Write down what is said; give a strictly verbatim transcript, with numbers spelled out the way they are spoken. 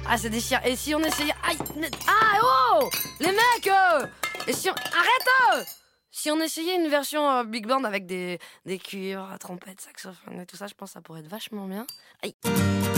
Ah, c'est déchirant. Et si on essayait... Aïe mais... Ah, oh les mecs euh... Et si on... Arrête euh Si on essayait une version euh, big band avec des, des cuivres, trompettes, saxophones et tout ça, je pense que ça pourrait être vachement bien. Aïe